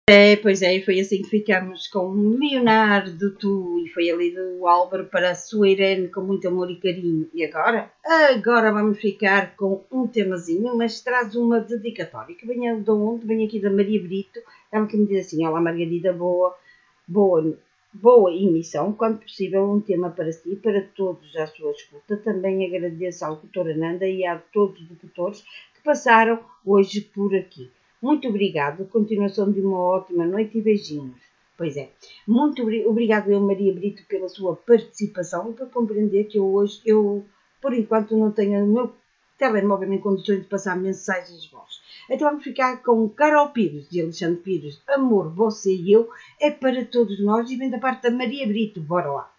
Pois é, e foi assim que ficamos com o Leonardo, tu, e foi ali do Álvaro para a sua Irene com muito amor e carinho. E agora? Agora vamos ficar com um temazinho, mas traz uma dedicatória que venha de onde? Vem aqui da Maria Brito, ela que me diz assim, olá Margarida, boa, boa emissão, quando possível um tema para si e para todos à sua escuta. Também agradeço ao doutor Ananda e a todos os doutores que passaram hoje por aqui. Muito obrigado, continuação de uma ótima noite e beijinhos. Pois é, muito obrigado eu, Maria Brito, pela sua participação e por compreender que eu por enquanto, não tenho o meu telemóvel em condições de passar mensagens de voz. Então vamos ficar com Carol Pires e Alexandre Pires. Amor, você e eu é para todos nós e vem da parte da Maria Brito. Bora lá.